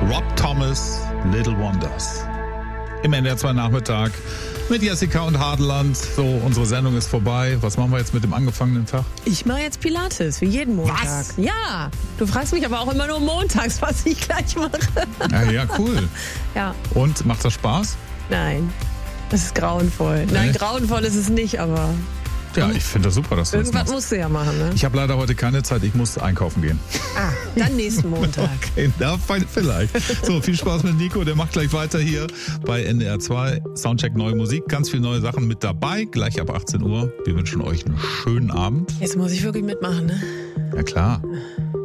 Rob Thomas, Little Wonders. Im NDR 2 Nachmittag mit Jessica und Hadeland. So, unsere Sendung ist vorbei. Was machen wir jetzt mit dem angefangenen Tag? Ich mache jetzt Pilates, wie jeden Montag. Was? Ja, du fragst mich aber auch immer nur montags, was ich gleich mache. Ja, cool. Ja. Und, macht das Spaß? Nein, das ist grauenvoll. Nein, grauenvoll ist es nicht, aber... Ja, ich finde das super, dass du das Irgendwas machst. musst du ja machen, ne? Ich habe leider heute keine Zeit, ich muss einkaufen gehen. Dann nächsten Montag. Okay, na, vielleicht. So, viel Spaß mit Nico, der macht gleich weiter hier bei NDR 2. Soundcheck neue Musik, ganz viele neue Sachen mit dabei, gleich ab 18 Uhr. Wir wünschen euch einen schönen Abend. Jetzt muss ich wirklich mitmachen, ne? Ja klar.